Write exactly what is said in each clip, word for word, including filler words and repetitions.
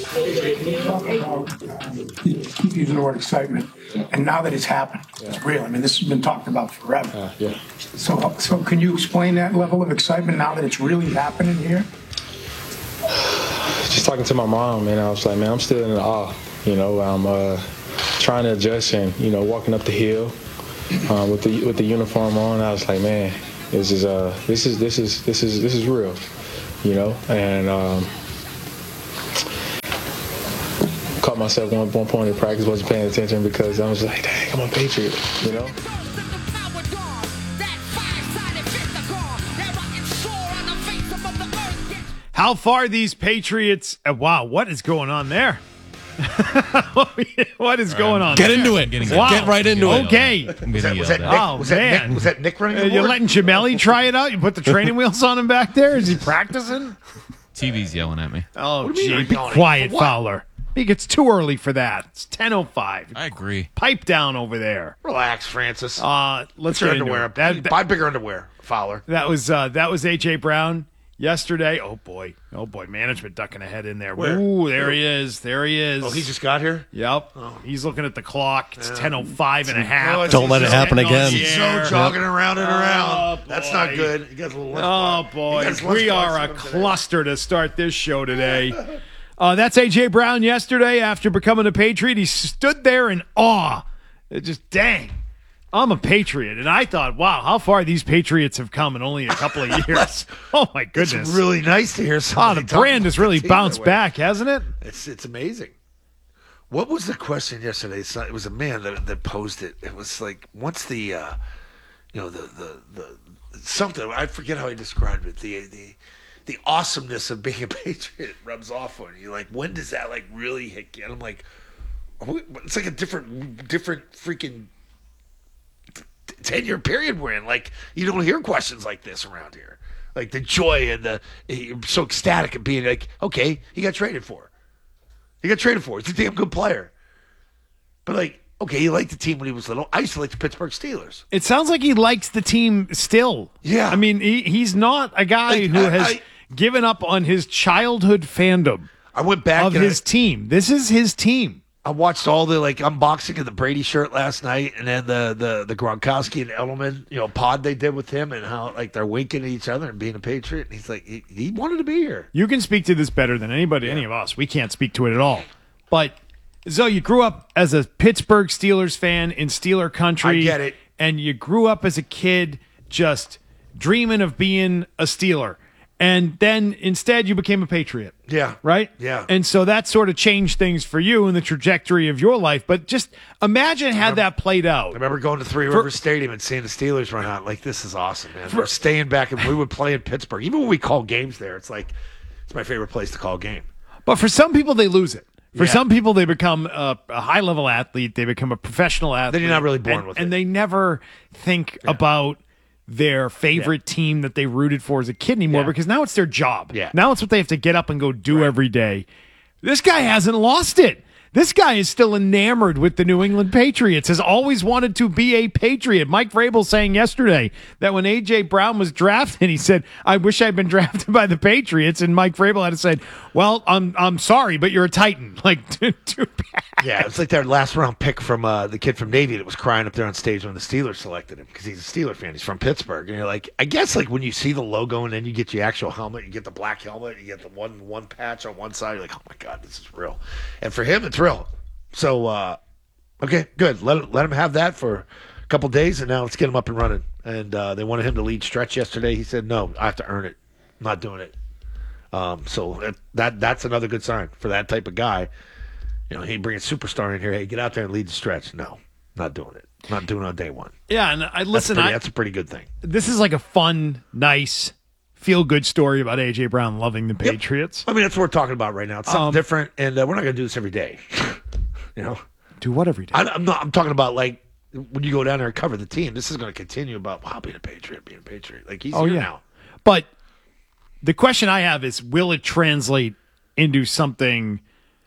Can you talk about, um, you keep using the word excitement, and now that it's happened, it's real. I mean, this has been talked about forever. Uh, yeah. So, so can you explain that level of excitement now that it's really happening here? Just talking to my mom, and I was like, man, I'm still in awe. You know, I'm uh, trying to adjust, and you know, walking up the hill uh, with the with the uniform on. I was like, man, this is uh, this is this is this is this is real. You know, and. Um, Caught myself one one point in practice, wasn't paying attention because I was like, dang, I'm a Patriot, you know? How far these Patriots, uh, wow, what is going on there? What is going on? Get there? into it. Wow. Get right into it. Okay. Was that, was that Nick? Oh, was that man. Nick? Was that Nick running Uh, the you're board? letting Jamelli try it out? You put the training wheels on him back there? Is he practicing? T V's yelling at me. Oh, What do you mean gee, you're be yelling? quiet, For what? Fowler. I think it's too early for that. It's ten oh five. I agree. Pipe down over there. Relax, Francis. Uh, let's Put your get into underwear. it. That, that, Buy bigger underwear, Fowler. that was uh, that was A J Brown yesterday. Oh boy, oh boy, management ducking ahead in there. Where? Ooh, there he is. There he is. Oh, he just got here? Yep. He's looking at the clock. It's ten oh five and a half. Oh, it's- Don't let he's it happen getting on again. the He's air. so jogging around and around. Oh, That's boy. not good. He got a little lunch Oh box. He boy, got his lunch we box are a with him today. cluster to start this show today. Uh, that's A J Brown yesterday after becoming a Patriot. He stood there in awe. It just, dang, I'm a Patriot. And I thought, wow, how far these Patriots have come in only a couple of years. Oh, my It's goodness. really nice to hear Oh, somebody the talk brand about has the really team bounced that way. back, hasn't it? It's it's amazing. What was the question yesterday? It's not- It was a man that that posed it. It was like once the, uh, you know, the the the something. I forget how he described it. The the the awesomeness of being a Patriot rubs off on you. Like when does that like really hit you? And I'm like, are we- it's like a different different freaking ten year period we're in. Like you don't hear questions like this around here. Like the joy and the you're so ecstatic of being like, okay, he got traded for. He got traded for. He's a damn good player. But like, okay, he liked the team when he was little. I used to like the Pittsburgh Steelers. It sounds like he likes the team still. Yeah. I mean, he, he's not a guy Like, who I- has I- given up on his childhood fandom I went back of and his team. This is his team. I, I watched all the like unboxing of the Brady shirt last night, and then the the the Gronkowski and Edelman, you know, pod they did with him, and how like they're winking at each other and being a Patriot. And he's like, he, he wanted to be here. You can speak to this better than anybody, any of us. We can't speak to it at all. But so you grew up as a Pittsburgh Steelers fan in Steeler country. I get it. And you grew up as a kid just dreaming of being a Steeler. And then instead you became a Patriot. Yeah. Right? Yeah. And so that sort of changed things for you in the trajectory of your life. But just imagine how that played out. I remember going to Three Rivers Stadium and seeing the Steelers run out. Like, this is awesome, man. We're staying back, and we would play in Pittsburgh. Even when we call games there, it's like, it's my favorite place to call a game. But for some people, they lose it. For Yeah. some people, they become a, a high-level athlete. They become a professional athlete. Then you're not really born and, with and it. they never think about their favorite team that they rooted for as a kid anymore Yeah. because now it's their job. Yeah. Now it's what they have to get up and go do every day. This guy hasn't lost it. This guy is still enamored with the New England Patriots, has always wanted to be a Patriot. Mike Vrabel saying yesterday that when A J. Brown was drafted, he said, I wish I'd been drafted by the Patriots. And Mike Vrabel had to say, well, I'm I'm sorry, but you're a Titan. Like, too, too bad. Yeah, it's like that last round pick from uh, the kid from Navy that was crying up there on stage when the Steelers selected him because he's a Steeler fan. He's from Pittsburgh. And you're like, I guess like when you see the logo and then you get your actual helmet, you get the black helmet, you get the one one patch on one side, you're like, oh my God, this is real. And for him, it's real. So, uh, okay, good. Let, let him have that for a couple days, and now let's get him up and running. And uh, they wanted him to lead stretch yesterday. He said, no, I have to earn it. I'm not doing it. Um, so that, that that's another good sign for that type of guy. You know, he bring a superstar in here. Hey, get out there and lead the stretch. No, not doing it. Not doing it on day one. Yeah, and I listen, that's, pretty, I, that's a pretty good thing. this is like a fun, nice, feel-good story about A J. Brown loving the Patriots. I mean, that's what we're talking about right now. It's something Um, different, and uh, we're not going to do this every day. You know, Do what every day? I, I'm not. I'm talking about like when you go down there and cover the team. This is going to continue about wow, being a Patriot, being a Patriot. Like he's Oh, here yeah. now. But the question I have is, will it translate into something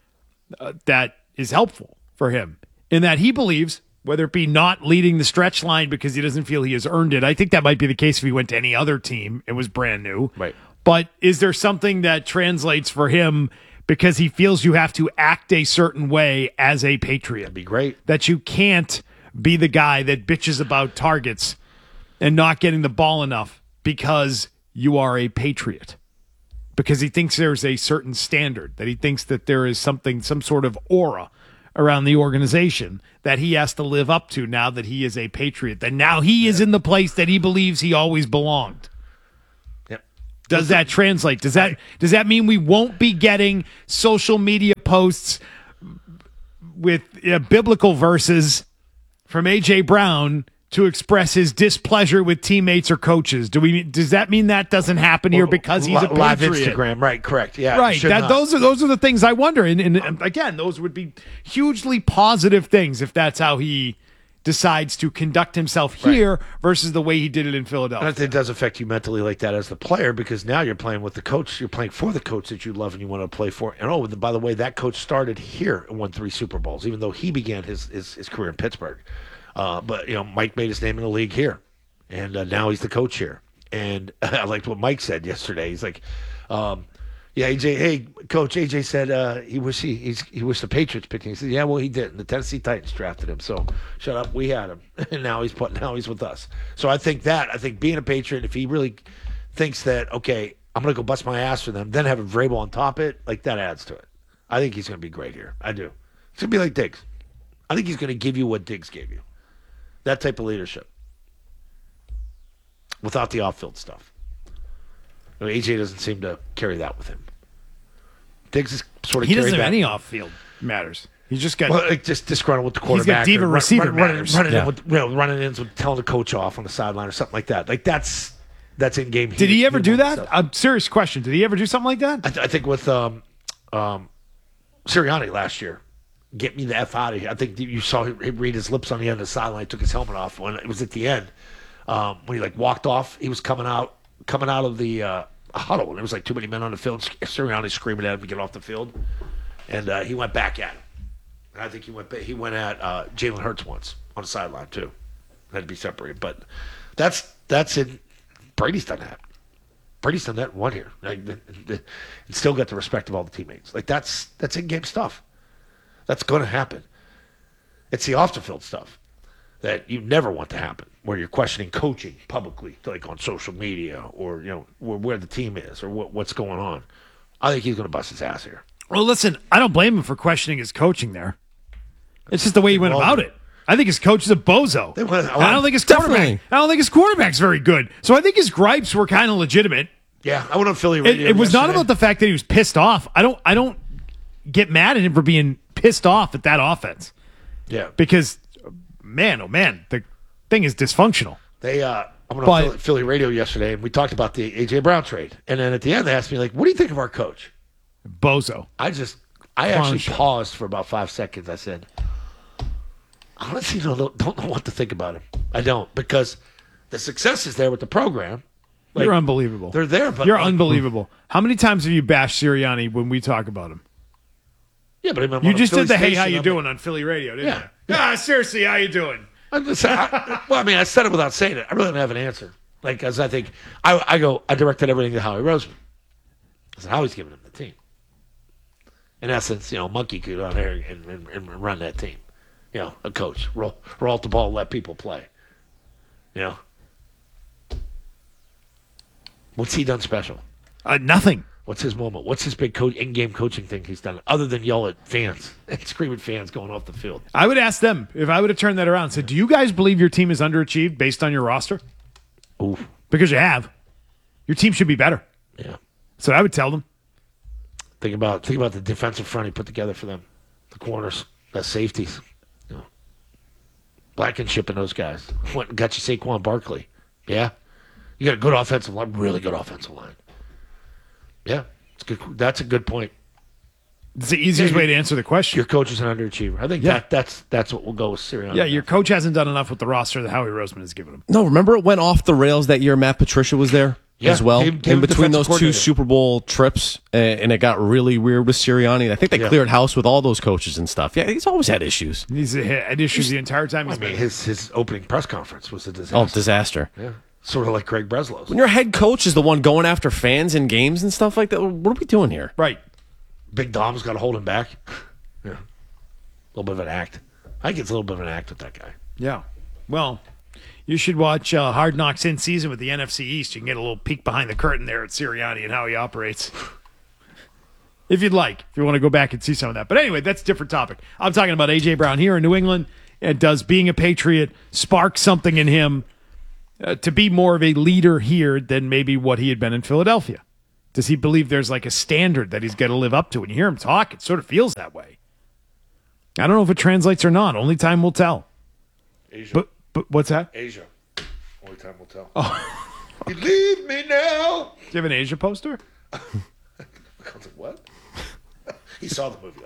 uh, that is helpful for him in that he believes, whether it be not leading the stretch line because he doesn't feel he has earned it? I think that might be the case if he went to any other team. It was brand new. Right. But is there something that translates for him because he feels you have to act a certain way as a Patriot. That'd be great. That you can't be the guy that bitches about targets and not getting the ball enough because you are a Patriot. Because he thinks there's a certain standard, that he thinks that there is something, some sort of aura around the organization that he has to live up to now that he is a Patriot, that now he is in the place that he believes he always belonged. Yep. Does that translate? Does that does that mean we won't be getting social media posts with uh, biblical verses from A J Brown to express his displeasure with teammates or coaches? Do we? Does that mean that doesn't happen here because he's a Patriot? Live Instagram, right? Correct. Yeah, right. That those are those are the things I wonder. And, and again, those would be hugely positive things if that's how he decides to conduct himself here right. versus the way he did it in Philadelphia. And it does affect you mentally like that as the player, because now you're playing with the coach. You're playing for the coach that you love and you want to play for. And oh, by the way, that coach started here and won three Super Bowls, even though he began his his, his career in Pittsburgh. Uh, but, you know, Mike made his name in the league here, and uh, now he's the coach here. And I liked what Mike said yesterday. He's like, um, yeah, A J, hey, Coach, A J said uh, he wish he he's, he wished the Patriots picked him. He said, yeah, well, he didn't. The Tennessee Titans drafted him, so shut up. We had him, and now he's put, now he's with us. So I think that, I think being a Patriot, if he really thinks that, okay, I'm going to go bust my ass for them, then have a Vrabel on top of it, like that adds to it. I think he's going to be great here. I do. It's going to be like Diggs. I think he's going to give you what Diggs gave you. That type of leadership. Without the off-field stuff. You know, A J doesn't seem to carry that with him. Diggs is sort of He doesn't have that. any off-field matters. He's just got... Well, like just disgruntled with the quarterback. He's got diva run, receiver run, run, matters. running, Yeah. in with, you know, running in with telling the coach off on the sideline or something like that. Like that's that's in-game. Did he ever do that? Stuff. A serious question. Did he ever do something like that? I, th- I think with um, um, Sirianni last year. Get me the F out of here. I think you saw him read his lips on the end of the sideline, took his helmet off when it was at the end. Um, when he like walked off, he was coming out coming out of the uh, huddle, and there was like too many men on the field. Sirianni screaming at him to get off the field, and uh, he went back at him. And I think he went he went at uh, Jalen Hurts once on the sideline too. Had to be separated, but that's that's it. Brady's done that. Brady's done that in one year, like, and still got the respect of all the teammates. Like that's that's in-game stuff. That's going to happen. It's the off-the-field stuff that you never want to happen, where you're questioning coaching publicly, like on social media, or you know where, where the team is, or what, what's going on. I think he's going to bust his ass here. Well, listen, I don't blame him for questioning his coaching there. It's just the way he went about it. I think his coach is a bozo. They went- I don't think his Definitely. quarterback. I don't think his quarterback's very good. So I think his gripes were kind of legitimate. Yeah, I went on Philly It, radio. it was not yesterday. about the fact that he was pissed off. I don't. I don't get mad at him for being pissed off at that offense, Yeah, because man, oh man, the thing is dysfunctional. they. Uh, I went But- on Philly, Philly radio yesterday, and we talked about the A J Brown trade. And then at the end, they asked me like, "What do you think of our coach?" Bozo. I just, I Clown actually show. paused for about five seconds. I said, honestly, don't, don't know what to think about him. I don't, because the success is there with the program. Like, You're unbelievable. They're there, but You're like, unbelievable. How many times have you bashed Sirianni when we talk about him? Yeah, but I mean, I'm You on a just Philly did the "Hey, station, how you I'm doing" on Philly radio, didn't Yeah. you? Ah, seriously, how you doing? I'm just, I, well, I mean, I said it without saying it. I really don't have an answer. Like, as I think, I, I go, I directed everything to Howie Roseman. I said, Howie's giving him the team. In essence, you know, Monkey could go out there and, and, and run that team. You know, a coach, roll, roll out the ball, let people play. You know, what's he done special? Uh, nothing. What's his moment? What's his big co- in-game coaching thing he's done, other than yell at fans and scream at fans going off the field? I would ask them if I would have turned that around and said, "Do you guys believe your team is underachieved based on your roster?" Oof. Because you have. Your team should be better. Yeah. So I would tell them. Think about think about the defensive front he put together for them, the corners, the safeties, you know, Blankenship and those guys. Went and got you Saquon Barkley. Yeah, you got a good offensive line, really good offensive line. Yeah, it's good. That's a good point. It's the easiest Yeah, way to answer the question. Your coach is an underachiever. I think Yeah. that that's that's what we'll go with Sirianni. Yeah, your coach hasn't done enough with the roster that Howie Roseman has given him. No, remember it went off the rails that year. Matt Patricia was there Yeah, as well. gave- gave in him between defensive those two coordinator. Super Bowl trips, uh, and it got really weird with Sirianni. I think they Yeah. cleared house with all those coaches and stuff. Yeah, he's always had issues. He's had issues the entire time I he's mean, been. his his opening press conference was a disaster. Oh, disaster. Yeah, sort of like Greg Breslow's. When your head coach is the one going after fans in games and stuff like that, what are we doing here? Right. Big Dom's got to hold him back. Yeah. A little bit of an act. I think it's a little bit of an act with that guy. Yeah. Well, you should watch uh, Hard Knocks in season with the N F C East. You can get a little peek behind the curtain there at Sirianni and how he operates. If you'd like, if you want to go back and see some of that. But anyway, that's a different topic. I'm talking about A J. Brown here in New England. And does being a Patriot spark something in him uh, to be more of a leader here than maybe what he had been in Philadelphia? Does he believe there's like a standard that he's got to live up to? When you hear him talk, it sort of feels that way. I don't know if it translates or not. Only time will tell. Asia. But but what's that? Asia. Only time will tell. Oh. You leave me now. Do you have an Asia poster? I was like, what? He saw the movie, though.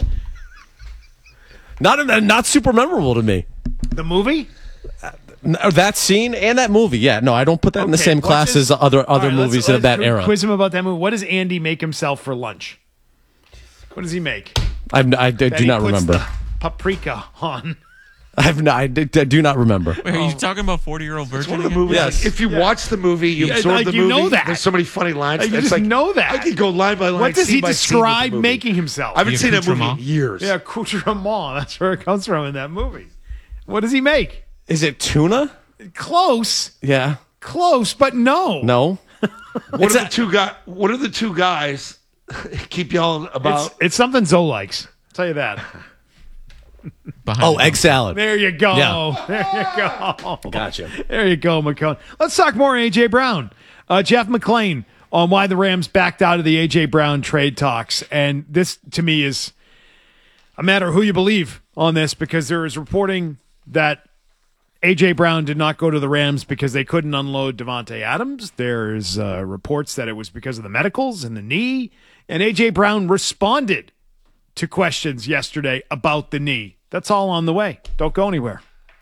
Not not super memorable to me. The movie? Uh, That scene and that movie, yeah. No, I don't put that in the Okay, same what class is- as other All other right, let's- movies let's of that qu- era. Quiz him about that movie. What does Andy make himself for lunch? What does he make? I've, I do That he not puts remember. the paprika on. I've not, I do I do not remember. Wait, are you talking about forty-year-old virgin One of the again? movies. Yes. If you watch the movie, you Yeah, absorb like, the you movie. know that. There's so many funny lines. Like, you It's just like, know that. I could go line by line. What does scene he by scene with the describe movie. making himself? I haven't The seen that movie in accoutrement? years. Yeah, accoutrement. That's where it comes from in that movie. What does he make? Is it tuna? Close. Yeah. Close, but no. No. What are the two guys? What are the two guys keep yelling about? It's, it's something Zoe likes. I'll tell you that. Behind Oh, the- egg salad. There you go. Yeah. There you go. Gotcha. There you go, McCone. Let's talk more A J. Brown. Uh, Jeff McClain on why the Rams backed out of the A J. Brown trade talks. And this, to me, is a matter of who you believe on this, because there is reporting that A J. Brown did not go to the Rams because they couldn't unload Devontae Adams. There's uh, reports that it was because of the medicals and the knee. And A J. Brown responded to questions yesterday about the knee. That's all on the way. Don't go anywhere.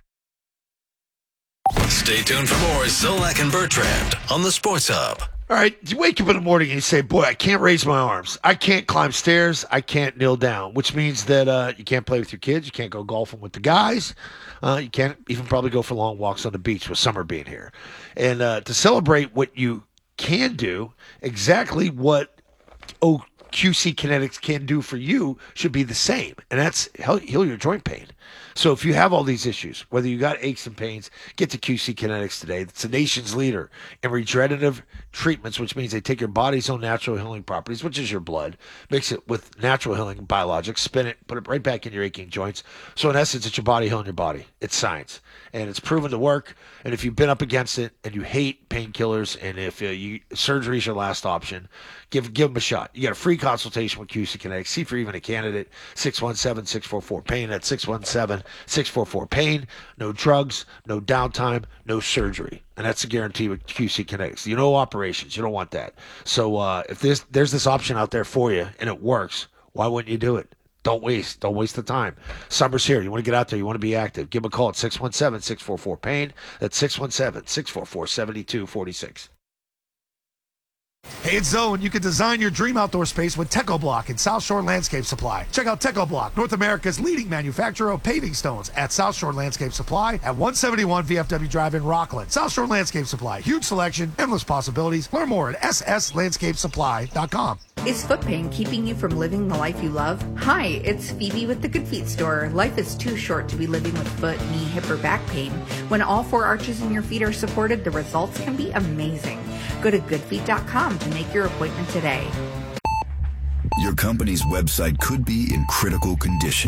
Stay tuned for more Zolak and Bertrand on the Sports Hub. All right, you wake up in the morning and you say, boy, I can't raise my arms. I can't climb stairs. I can't kneel down, which means that uh, you can't play with your kids. You can't go golfing with the guys. Uh, you can't even probably go for long walks on the beach with summer being here. And uh, to celebrate what you can do, exactly what O Q C Kinetics can do for you should be the same. And that's heal, heal your joint pain. So if you have all these issues, whether you got aches and pains, get to Q C Kinetics today. It's the nation's leader in regenerative treatments, which means they take your body's own natural healing properties, which is your blood, mix it with natural healing biologics, spin it, put it right back in your aching joints. So in essence, it's your body healing your body. It's science. And it's proven to work. And if you've been up against it and you hate painkillers, and if uh, you surgery is your last option, give give them a shot. You get a free consultation with Q C Kinetics. See if you're even a candidate. six one seven, six four four, pain. That's six one seven, six four four, pain. No drugs, no downtime, no surgery. And that's a guarantee with Q C Kinetics. You know operations. You don't want that. So uh, if there's, there's this option out there for you and it works, why wouldn't you do it? Don't waste. Don't waste the time. Summer's here. You want to get out there. You want to be active. Give them a call at six one seven, six four four, pain. That's six one seven, six four four, seven two four six. Hey, it's Zoe, and you can design your dream outdoor space with TechoBlock and South Shore Landscape Supply. Check out TechoBlock, North America's leading manufacturer of paving stones, at South Shore Landscape Supply at one seventy-one V F W Drive in Rockland. South Shore Landscape Supply, huge selection, endless possibilities. Learn more at s s landscape supply dot com. Is foot pain keeping you from living the life you love? Hi, it's Phoebe with the Good Feet store. Life is too short to be living with foot, knee, hip, or back pain. When all four arches in your feet are supported, the results can be amazing. Go to good feet dot com to make your appointment today. Your company's website could be in critical condition.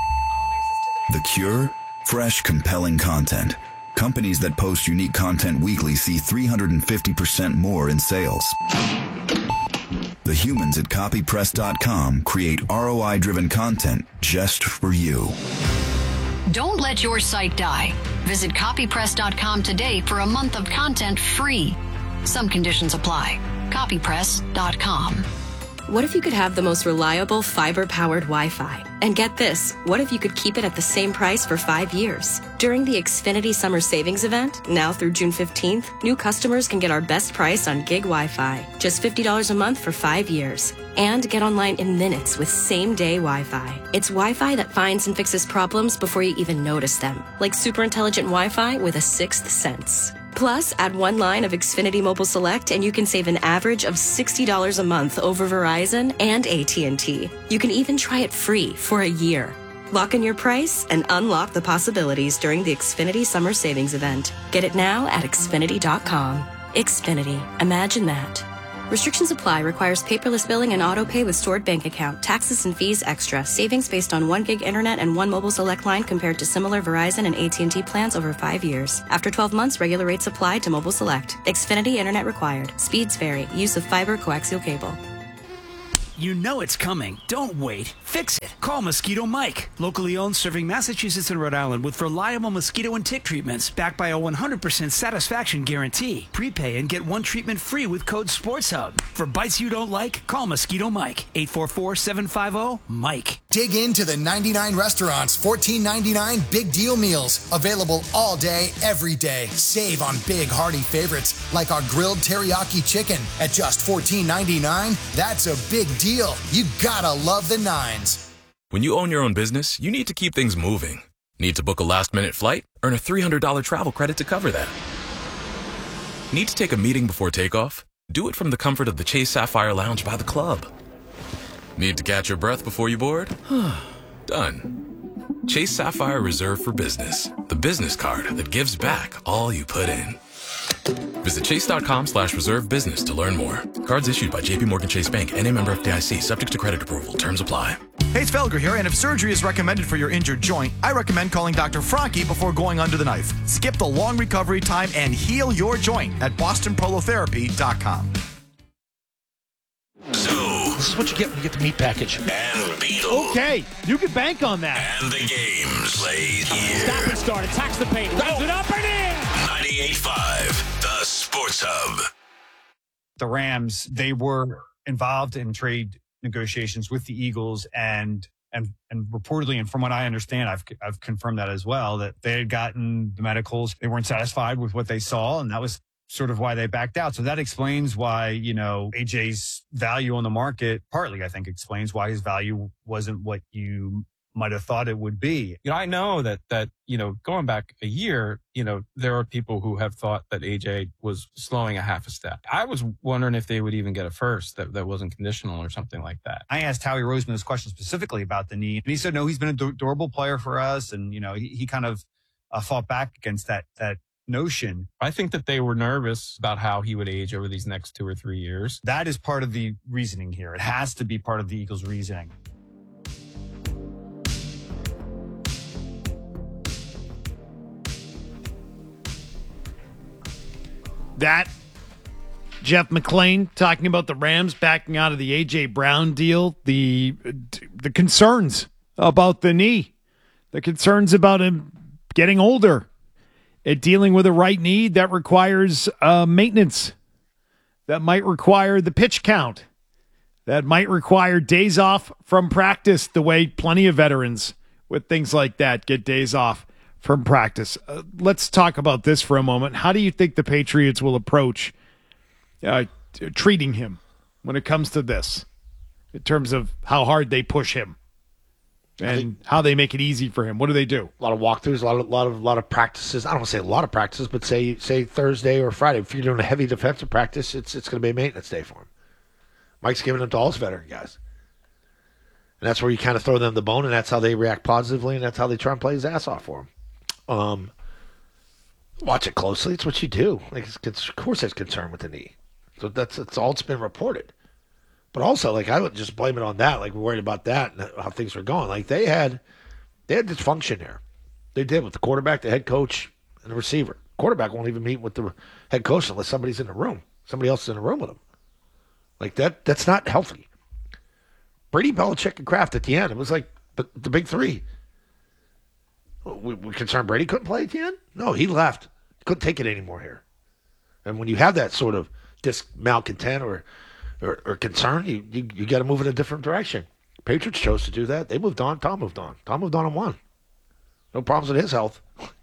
The cure? Fresh, compelling content. Companies that post unique content weekly see three hundred fifty percent more in sales. The humans at copy press dot com create R O I-driven content just for you. Don't let your site die. Visit copy press dot com today for a month of content free. Some conditions apply. copy press dot com. What if you could have the most reliable fiber-powered Wi-Fi? And get this, what if you could keep it at the same price for five years? During the Xfinity Summer Savings Event, now through June fifteenth, new customers can get our best price on gig Wi-Fi. Just fifty dollars a month for five years. And get online in minutes with same-day Wi-Fi. It's Wi-Fi that finds and fixes problems before you even notice them. Like super intelligent Wi-Fi with a sixth sense. Plus, add one line of Xfinity Mobile Select and you can save an average of sixty dollars a month over Verizon and A T and T. You can even try it free for a year. Lock in your price and unlock the possibilities during the Xfinity Summer Savings Event. Get it now at Xfinity dot com. Xfinity. Imagine that. Restrictions apply. Requires paperless billing and auto pay with stored bank account. Taxes and fees extra. Savings based on one gig internet and one mobile select line compared to similar Verizon and A T and T plans over five years. After twelve months, regular rates apply to mobile select. Xfinity internet required. Speeds vary. Use of fiber coaxial cable. You know it's coming. Don't wait. Fix it. Call Mosquito Mike. Locally owned, serving Massachusetts and Rhode Island with reliable mosquito and tick treatments backed by a one hundred percent satisfaction guarantee. Prepay and get one treatment free with code SPORTSHUB. For bites you don't like, call Mosquito Mike. eight four four, seven five zero, Mike. Dig into the ninety-nine restaurants. fourteen ninety-nine big deal meals. Available all day, every day. Save on big hearty favorites like our grilled teriyaki chicken at just fourteen ninety-nine. That's a big deal. You gotta love the nines. When you own your own business, you need to keep things moving. Need to book a last-minute flight? Earn a three hundred dollars travel credit to cover that. Need to take a meeting before takeoff? Do it from the comfort of the Chase Sapphire Lounge by the club. Need to catch your breath before you board? Done. Chase Sapphire Reserve for Business, the business card that gives back all you put in. Visit chase.com slash reserve business to learn more. Cards issued by J P Morgan Chase Bank and a member F D I C, subject to credit approval. Terms apply. Hey, it's Felger here, and if surgery is recommended for your injured joint, I recommend calling Doctor Franke before going under the knife. Skip the long recovery time and heal your joint at boston prolotherapy dot com. So, this is what you get when you get the meat package. And Beetle. Okay, you can bank on that. And the games play here. Stop and start. Attacks the paint. Runs it up and in. ninety-eight point five, the Sports Hub. The Rams, they were involved in trade negotiations with the Eagles, and and and reportedly, and from what I understand, I've I've confirmed that as well, that they had gotten the medicals. They weren't satisfied with what they saw, and that was sort of why they backed out. So that explains why, you know, A J's value on the market, partly, I think, explains why his value wasn't what you might have thought it would be. You know, I know that, that, you know, going back a year, you know, there are people who have thought that A J was slowing a half a step. I was wondering if they would even get a first that, that wasn't conditional or something like that. I asked Howie Roseman this question specifically about the knee, and he said, no, he's been a du- durable player for us. And, you know, he, he kind of uh, fought back against that, that notion. I think that they were nervous about how he would age over these next two or three years. That is part of the reasoning here. It has to be part of the Eagles' reasoning. That Jeff McClain talking about the Rams backing out of the A J Brown deal, the the concerns about the knee, the concerns about him getting older and dealing with a right knee that requires uh, maintenance, that might require the pitch count, that might require days off from practice, the way plenty of veterans with things like that get days off from practice. Uh, let's talk about this for a moment. How do you think the Patriots will approach uh, t- treating him when it comes to this, in terms of how hard they push him and how they make it easy for him? What do they do? A lot of walkthroughs, a lot of lot of lot of practices. I don't want to say a lot of practices, but say say Thursday or Friday. If you're doing a heavy defensive practice, it's it's going to be a maintenance day for him. Mike's giving them to all his veteran guys. And that's where you kind of throw them the bone, and that's how they react positively, and that's how they try and play his ass off for him. Um, watch it closely. It's what you do. Like, it's, it's, of course, there's concern with the knee. So that's that's all it's been reported. But also, like, I would just blame it on that. Like, we're worried about that and how things were going. Like, they had they had dysfunction there. They did with the quarterback, the head coach, and the receiver. Quarterback won't even meet with the head coach unless somebody's in the room. Somebody else is in the room with him. Like, that that's not healthy. Brady, Belichick, and Kraft at the end. It was like the, the big three. We, we concerned Brady couldn't play at the end? No, he left. Couldn't take it anymore here. And when you have that sort of dis malcontent or or, or concern, you, you, you got to move in a different direction. Patriots chose to do that. They moved on. Tom moved on. Tom moved on and won. No problems with his health.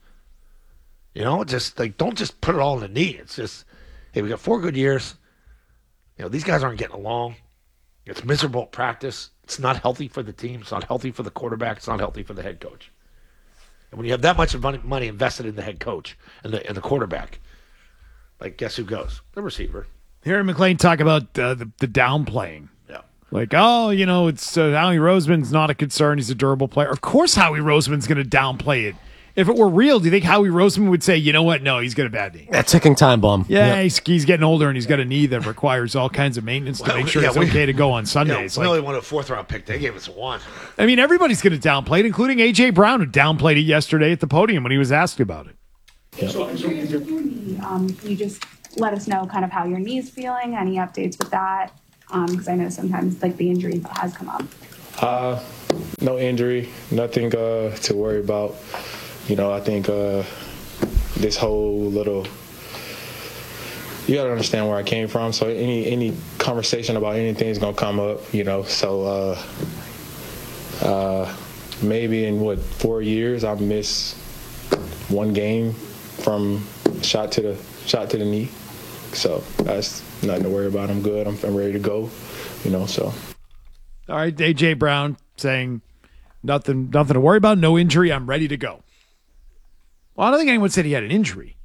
You know, just like, don't just put it all in the knee. It's just, hey, we got four good years. You know, these guys aren't getting along. It's miserable at practice. It's not healthy for the team. It's not healthy for the quarterback. It's not healthy for the head coach. And when you have that much of money, money invested in the head coach and the and the quarterback, Like, guess who goes? The receiver. Hearing McLean talk about uh, the, the downplaying. Yeah. Like, oh, you know, it's uh, Howie Roseman's not a concern. He's a durable player. Of course Howie Roseman's going to downplay it. If it were real, do you think Howie Roseman would say, you know what? No, he's got a bad knee. That ticking time bomb. Yeah, Yep. he's, he's getting older and he's got a knee that requires all kinds of maintenance to Well, make sure yeah, it's we- okay to go on Yeah, Sundays. we Like, only won a fourth round pick. They gave us a one. I mean, everybody's going to downplay it, including A J Brown, who downplayed it yesterday at the podium when he was asked about it. So I'm curious with your knee. Um, can you just let us know kind of how your knee's feeling? Any updates with that? Because I know sometimes like the injury has come up. Uh, no injury, nothing uh, to worry about. You know, I think uh, this whole little, you gotta understand where I came from. So any any conversation about anything is gonna come up. You know, so uh, uh, maybe in what four years I've missed one game from shot to the shot to the knee. So that's nothing to worry about. I'm good. I'm, I'm ready to go. You know, so. All right, A J Brown saying nothing, nothing to worry about. No injury. I'm ready to go. Well, I don't think anyone said he had an injury.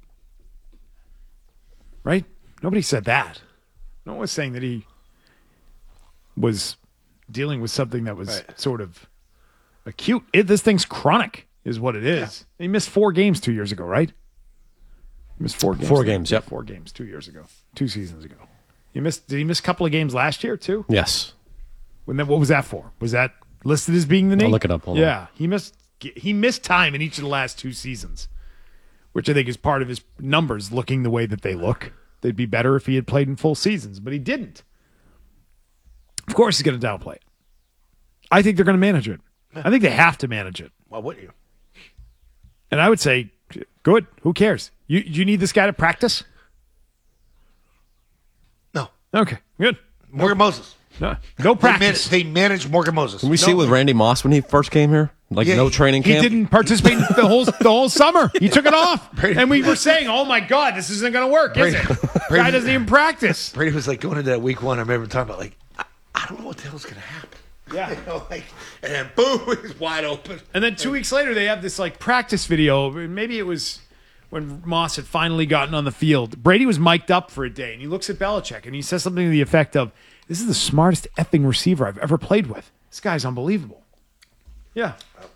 Right? Nobody said that. No one was saying that he was dealing with something that was Right. sort of acute. It, this thing's chronic, is what it is. He missed four games two years ago, right? He missed four games. Four games, yep. Four games two years ago, two seasons ago. He missed. Did he miss a couple of games last year too? Yes. When that, what was that for? Was that listed as being the knee? I'll look it up. Hold on. yeah, he missed. He missed time in each of the last two seasons, which I think is part of his numbers looking the way that they look. They'd be better if he had played in full seasons, but he didn't. Of course, he's going to downplay it. I think they're going to manage it. I think they have to manage it. Why wouldn't you? And I would say, good. Who cares? You you need this guy to practice? No. Okay, good. Morgan Moses. No, no practice. They, man, they managed Morgan Moses. Can we see it with Randy Moss when he first came here? Like Yeah, no he- training He camp? didn't participate the whole the whole summer. He took it off, and we were saying, "Oh my God, this isn't going to work, is it?" Guy doesn't even practice. Brady was like going into that week one. I remember talking about like, I, I don't know what the hell's going to happen. Yeah. You know, like, and then boom, he's wide open. And then two weeks later, they have this like practice video. Maybe it was when Moss had finally gotten on the field. Brady was mic'd up for a day, and he looks at Belichick, and he says something to the effect of, "This is the smartest effing receiver I've ever played with. This guy's unbelievable." Yeah.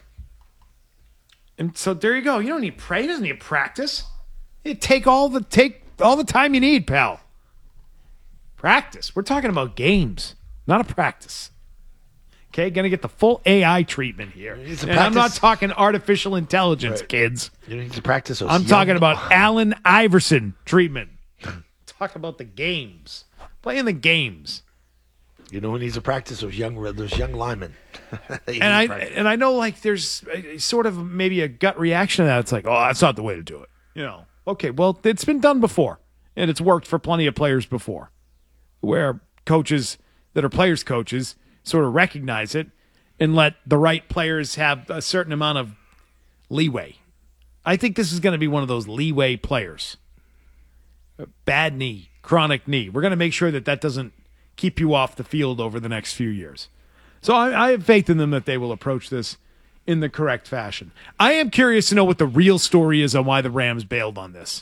And so there you go. You don't need pray. He doesn't need practice. You take all the take all the time you need, pal. Practice. We're talking about games, not a practice. Okay, gonna get the full A I treatment here. It's a And I'm not practice. talking artificial intelligence, Right. kids. You need to practice those. I'm young- talking about Allen Iverson treatment. Talk about the games. Playing the games. You know who needs to practice? Those young, those young linemen. They need And I practice. and I know like there's a, sort of maybe a gut reaction to that. It's like, oh, that's not the way to do it. You know. Okay, well, it's been done before, and it's worked for plenty of players before, where coaches that are players' coaches sort of recognize it and let the right players have a certain amount of leeway. I think this is going to be one of those leeway players. A bad knee, chronic knee. We're going to make sure that that doesn't keep you off the field over the next few years. So I, I have faith in them that they will approach this in the correct fashion. I am curious to know what the real story is on why the Rams bailed on this.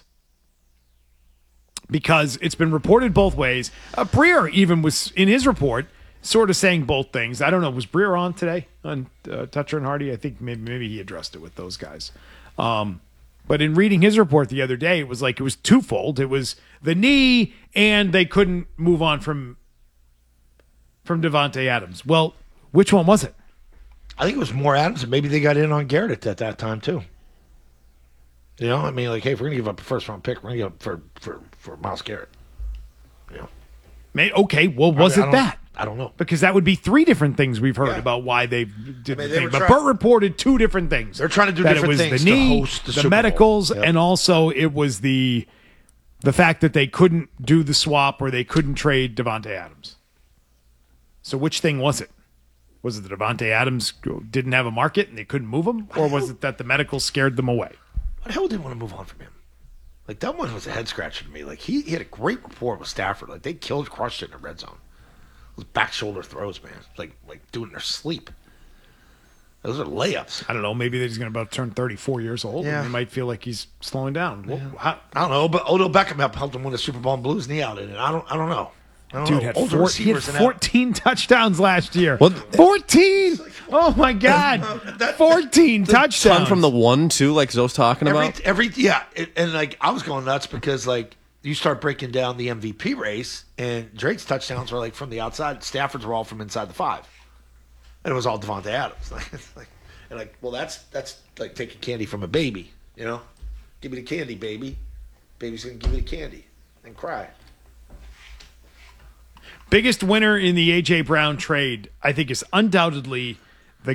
Because it's been reported both ways. Uh, Breer even was, in his report, sort of saying both things. I don't know. Was Breer on today on uh, Toucher and Hardy? I think maybe, maybe he addressed it with those guys. Um, but in reading his report the other day, it was like it was twofold. It was the knee, and they couldn't move on from from Devontae Adams. Well, which one was it? I think it was more Adams, and maybe they got in on Garrett at, at that time too. You know, I mean, like, hey, if we're gonna give up a first round pick, we're gonna give up for for for Myles Garrett. You know, May, okay, well, was I mean, I it don't- that? I don't know. Because that would be three different things we've heard about why they did I mean, the they thing. were But try- Burt reported two different things. They're trying to do that different it was things the to knee, host the the Super Bowl. medicals, Yep. and also it was the the fact that they couldn't do the swap or they couldn't trade Devontae Adams. So which thing was it? Was it that Devontae Adams didn't have a market and they couldn't move him, or was it that the medicals scared them away? Why the hell did they want to move on from him? Like, that one was a head scratcher to me. Like, he, he had a great rapport with Stafford. Like, they killed, crushed it in the red zone. Those back shoulder throws, man. Like, like doing their sleep. Those are layups. I don't know. Maybe he's going to about turn thirty-four years old. Yeah. And he might feel like he's slowing down. Well, how- I don't know, but Odell Beckham helped helped him win the Super Bowl and blew his knee out in it. I don't. I don't know. I don't Dude know. had, Older four, he had receivers in that- fourteen touchdowns last year. fourteen! Oh, my God. fourteen touchdowns. Ton from the one, too, like Zoe's talking every, about. Every yeah, it, and like I was going nuts because like you start breaking down the M V P race, and Drake's touchdowns were like from the outside. Stafford's were all from inside the five, and it was all Devontae Adams. Like, it's like, and like, well, that's that's like taking candy from a baby. You know, give me the candy, baby. Baby's gonna give me the candy and cry. Biggest winner in the A J. Brown trade, I think, is undoubtedly